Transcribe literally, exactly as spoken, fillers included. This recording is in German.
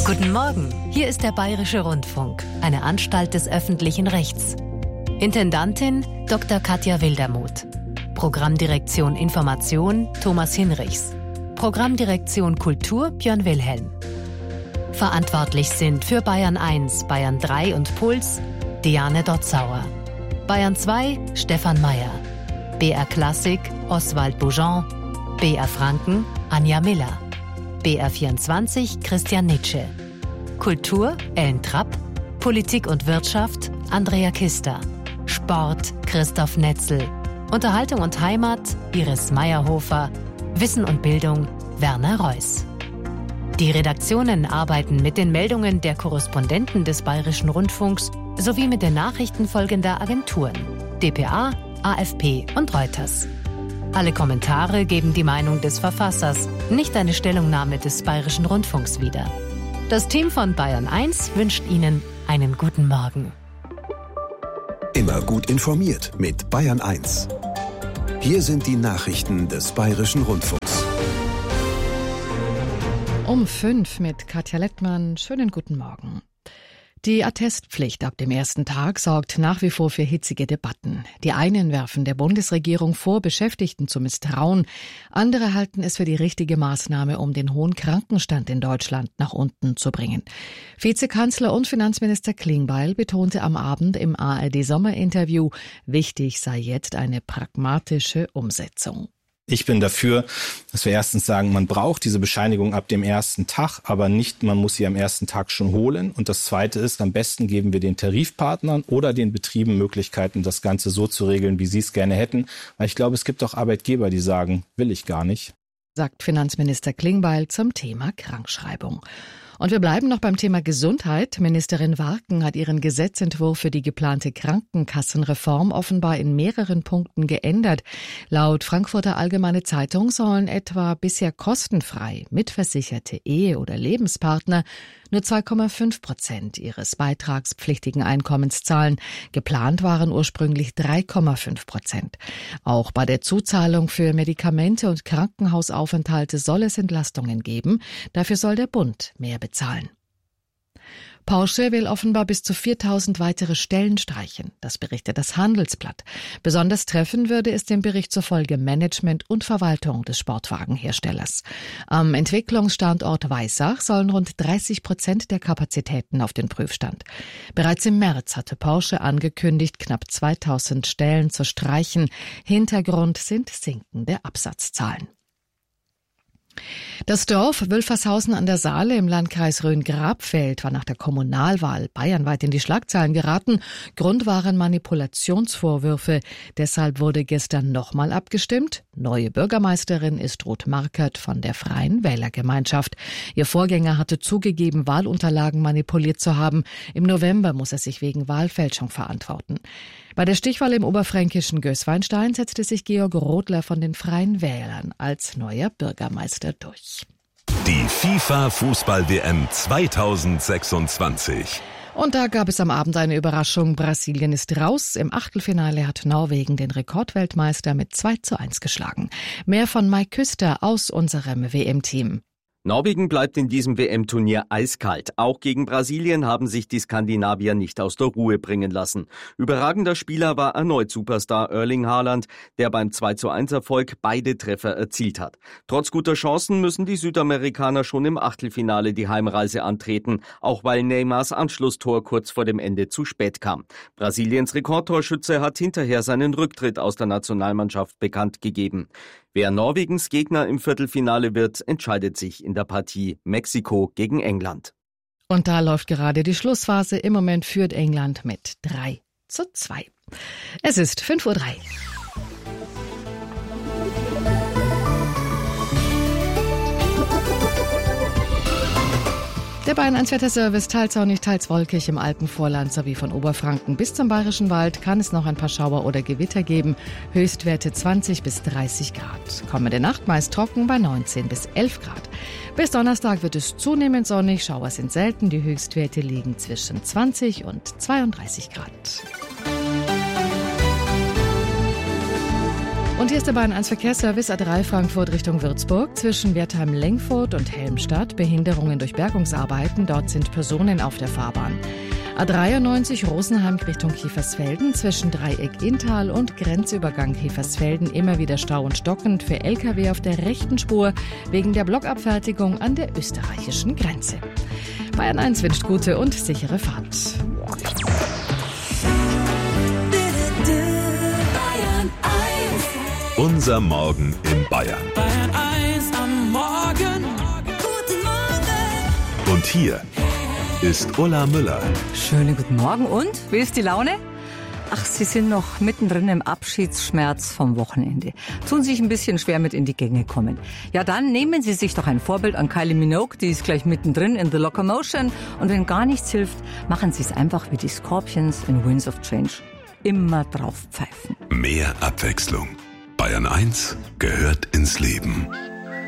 Guten Morgen, hier ist der Bayerische Rundfunk, eine Anstalt des öffentlichen Rechts. Intendantin Doktor Katja Wildermuth. Programmdirektion Information Thomas Hinrichs. Programmdirektion Kultur Björn Wilhelm. Verantwortlich sind für Bayern eins, Bayern drei und Puls Diane Dotzauer. Bayern zwei Stefan Mayer. B R Klassik Oswald Boujon. B R Franken Anja Miller. B R vierundzwanzig Christian Nitsche. Kultur Ellen Trapp. Politik und Wirtschaft Andrea Kister. Sport Christoph Netzel. Unterhaltung und Heimat Iris Meyerhofer. Wissen und Bildung Werner Reuss. Die Redaktionen arbeiten mit den Meldungen der Korrespondenten des Bayerischen Rundfunks sowie mit den Nachrichten folgender Agenturen: D P A, A F P und Reuters. Alle Kommentare geben die Meinung des Verfassers, nicht eine Stellungnahme des Bayerischen Rundfunks wider. Das Team von Bayern eins wünscht Ihnen einen guten Morgen. Immer gut informiert mit Bayern eins. Hier sind die Nachrichten des Bayerischen Rundfunks. Um fünf mit Katja Lettmann. Schönen guten Morgen. Die Attestpflicht ab dem ersten Tag sorgt nach wie vor für hitzige Debatten. Die einen werfen der Bundesregierung vor, Beschäftigten zu misstrauen. Andere halten es für die richtige Maßnahme, um den hohen Krankenstand in Deutschland nach unten zu bringen. Vizekanzler und Finanzminister Klingbeil betonte am Abend im A R D-Sommerinterview, wichtig sei jetzt eine pragmatische Umsetzung. Ich bin dafür, dass wir erstens sagen, man braucht diese Bescheinigung ab dem ersten Tag, aber nicht, man muss sie am ersten Tag schon holen. Und das Zweite ist, am besten geben wir den Tarifpartnern oder den Betrieben Möglichkeiten, das Ganze so zu regeln, wie sie es gerne hätten. Weil ich glaube, es gibt auch Arbeitgeber, die sagen, will ich gar nicht. Sagt Finanzminister Klingbeil zum Thema Krankschreibung. Und wir bleiben noch beim Thema Gesundheit. Ministerin Warken hat ihren Gesetzentwurf für die geplante Krankenkassenreform offenbar in mehreren Punkten geändert. Laut Frankfurter Allgemeine Zeitung sollen etwa bisher kostenfrei mitversicherte Ehe- oder Lebenspartner nur zwei Komma fünf Prozent ihres beitragspflichtigen Einkommens zahlen. Geplant waren ursprünglich drei Komma fünf Prozent. Auch bei der Zuzahlung für Medikamente und Krankenhausaufenthalte soll es Entlastungen geben. Dafür soll der Bund mehr bezahlen. Porsche will offenbar bis zu viertausend weitere Stellen streichen. Das berichtet das Handelsblatt. Besonders treffen würde es dem Bericht zufolge Management und Verwaltung des Sportwagenherstellers. Am Entwicklungsstandort Weissach sollen rund dreißig Prozent der Kapazitäten auf den Prüfstand. Bereits im März hatte Porsche angekündigt, knapp zweitausend Stellen zu streichen. Hintergrund sind sinkende Absatzzahlen. Das Dorf Wülfershausen an der Saale im Landkreis Rhön-Grabfeld war nach der Kommunalwahl bayernweit in die Schlagzeilen geraten. Grund waren Manipulationsvorwürfe. Deshalb wurde gestern nochmal abgestimmt. Neue Bürgermeisterin ist Ruth Markert von der Freien Wählergemeinschaft. Ihr Vorgänger hatte zugegeben, Wahlunterlagen manipuliert zu haben. Im November muss er sich wegen Wahlfälschung verantworten. Bei der Stichwahl im oberfränkischen Gößweinstein setzte sich Georg Rodler von den Freien Wählern als neuer Bürgermeister durch. Die FIFA-Fußball-W M zweitausendsechsundzwanzig. Und da gab es am Abend eine Überraschung. Brasilien ist raus. Im Achtelfinale hat Norwegen den Rekordweltmeister mit zwei zu eins geschlagen. Mehr von Mike Küster aus unserem W M-Team. Norwegen bleibt in diesem W M-Turnier eiskalt. Auch gegen Brasilien haben sich die Skandinavier nicht aus der Ruhe bringen lassen. Überragender Spieler war erneut Superstar Erling Haaland, der beim zwei zu eins Erfolg beide Treffer erzielt hat. Trotz guter Chancen müssen die Südamerikaner schon im Achtelfinale die Heimreise antreten, auch weil Neymars Anschlusstor kurz vor dem Ende zu spät kam. Brasiliens Rekordtorschütze hat hinterher seinen Rücktritt aus der Nationalmannschaft bekannt gegeben. Wer Norwegens Gegner im Viertelfinale wird, entscheidet sich in der Partie Mexiko gegen England. Und da läuft gerade die Schlussphase. Im Moment führt England mit drei zu zwei. Es ist fünf Uhr drei. Der Bayern eins Wetterservice, teils sonnig, teils wolkig im Alpenvorland sowie von Oberfranken bis zum Bayerischen Wald kann es noch ein paar Schauer oder Gewitter geben. Höchstwerte zwanzig bis dreißig Grad. Kommende Nacht meist trocken bei neunzehn bis elf Grad. Bis Donnerstag wird es zunehmend sonnig, Schauer sind selten. Die Höchstwerte liegen zwischen zwanzig und zweiunddreißig Grad. Und hier ist der Bayern eins Verkehrsservice A drei Frankfurt Richtung Würzburg. Zwischen Wertheim-Lengfurt und Helmstadt Behinderungen durch Bergungsarbeiten. Dort sind Personen auf der Fahrbahn. A dreiundneunzig Rosenheim Richtung Kiefersfelden. Zwischen Dreieck Inntal und Grenzübergang Kiefersfelden immer wieder Stau und stockend für L K W auf der rechten Spur wegen der Blockabfertigung an der österreichischen Grenze. Bayern eins wünscht gute und sichere Fahrt. Unser Morgen in Bayern. Bayern eins am Morgen. Guten Morgen. Und hier ist Ulla Müller. Schönen guten Morgen. Und, wie ist die Laune? Ach, Sie sind noch mittendrin im Abschiedsschmerz vom Wochenende. Tun sich ein bisschen schwer mit in die Gänge kommen. Ja, dann nehmen Sie sich doch ein Vorbild an Kylie Minogue, die ist gleich mittendrin in The Locomotion. Und wenn gar nichts hilft, machen Sie es einfach wie die Scorpions in Winds of Change. Immer drauf pfeifen. Mehr Abwechslung. Bayern eins gehört ins Leben.